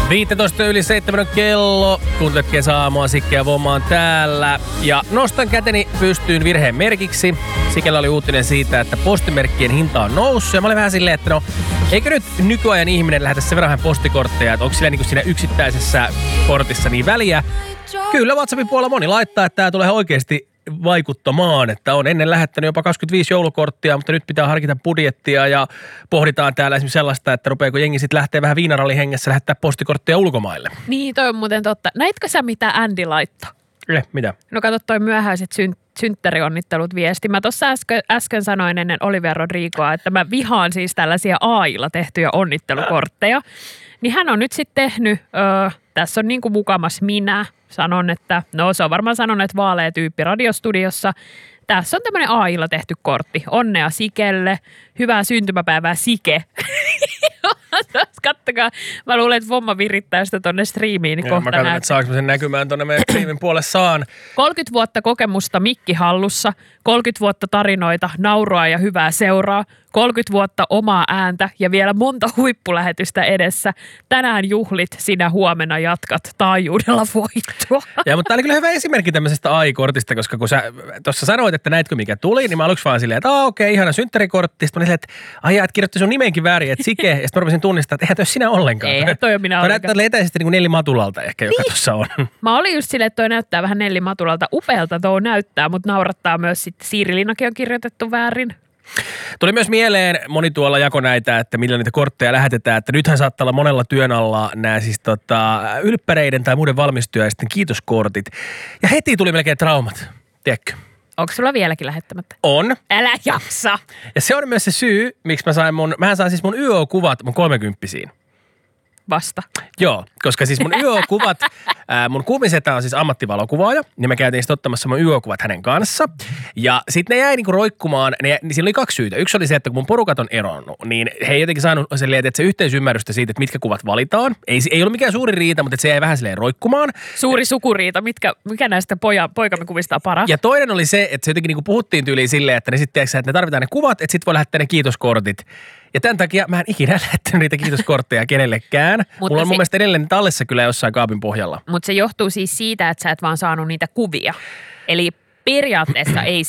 15 yli 7 kello. Kuuntelet kesäaamua, Sikke ja Vomma on täällä. Ja nostan käteni pystyyn virheen merkiksi. Sikellä oli uutinen siitä, että postimerkkien hinta on noussut. Ja mä olin vähän silleen, että no, eikö nyt nykyajan ihminen lähetä sen verran postikortteja, että onko sillä niin kuin siinä yksittäisessä kortissa niin väliä? Kyllä WhatsAppin puolella moni laittaa, että tämä tulee oikeasti vaikuttamaan, että on ennen lähettänyt jopa 25 joulukorttia, mutta nyt pitää harkita budjettia ja pohditaan täällä esimerkiksi sellaista, että rupeako jengi sitten lähtee vähän viinarallihengessä lähettää postikortteja ulkomaille. Niin, toi on muuten totta. Näitkö sä mitä Andy laittoi? Mitä? No kato toi myöhäiset synttärionnittelut viesti. Mä tuossa äsken sanoin ennen Olivia Rodrigoa, että mä vihaan siis tällaisia AI:lla tehtyjä onnittelukortteja. Niin hän on nyt sitten tehnyt, tässä on niin kuin mukamas minä, sanon, että no se on varmaan sanonut, että vaalea tyyppi radiostudiossa. Tässä on tämmöinen AI:lla tehty kortti. Onnea Sikelle, hyvää syntymäpäivää Sike. Kattokaa, mä luulen, että Vomma virittää sitä tonne striimiin. Niin kohta mä katson, että saanko mä sen näkymään tonne meidän striimin puolelle saan. 30 vuotta kokemusta mikki hallussa, 30 vuotta tarinoita, naurua ja hyvää seuraa, 30 vuotta omaa ääntä ja vielä monta huippulähetystä edessä. Tänään juhlit, sinä huomenna jatkat taajuudella voittoa. Ja, mutta tämä oli kyllä hyvä esimerkki tämmöisestä AI-kortista, koska kun sä tuossa sanoit, että näitkö mikä tuli, niin mä aluksi vaan silleen, että okei, ihana synttärikortti. Sitten mä olin silleen, että et kirjoitti sun nimenkin väärin, että Sike. Ja sitten mä rupesin tunnistaa, että eihän toi sinä ollenkaan. Eihän toi ole minä ollenkaan. Toi näyttää etäisesti niin kuin Nelli Matulalta ehkä, joka tuossa on. Mä olin just silleen, että toi näyttää vähän Nelli Matulalta. Upealta toi näyttää, mutta naurattaa myös sitten Siiri Linnakin on kirjoitettu väärin. Tuli myös mieleen, moni tuolla jako näitä, että millä niitä kortteja lähetetään, että nythän saattaa olla monella työn alla nämä siis ylppäreiden tai muiden valmistyöisten kiitoskortit. Ja heti tuli melkein traumat, tiedätkö? Onko sulla vieläkin lähettämättä? On. Älä jaksa! Ja se on myös se syy, miksi mähän sain siis mun YO-kuvat mun 30-vuotiaisiin. Vasta. Joo, koska siis mun YO-kuvat, mun kuumisetä on siis ammattivalokuvaaja, niin me käytiin sitten ottamassa mun YO-kuvat hänen kanssa. Ja sitten ne jäi niinku roikkumaan, niin siinä oli 2 syytä. Yksi oli se, että kun mun porukat on eronnut, niin he ei jotenkin saanut että se yhteisymmärrystä siitä, että mitkä kuvat valitaan. Ei ollut mikään suuri riita, mutta se jäi vähän silleen roikkumaan. Suuri sukuriita, mikä näistä poikamme kuvista on paras? Ja toinen oli se, että se jotenkin niinku puhuttiin tyyliin silleen, että ne sitten että ne tarvitaan ne kuvat, että sitten voi lähettää ne kiitoskortit. Ja tämän takia mä en ikinä lähettänyt niitä kiitoskortteja kenellekään. Mulla on mun mielestä edelleen tallessa kyllä jossain kaapin pohjalla. Mutta se johtuu siis siitä, että sä et vaan saanut niitä kuvia. Eli periaatteessa ei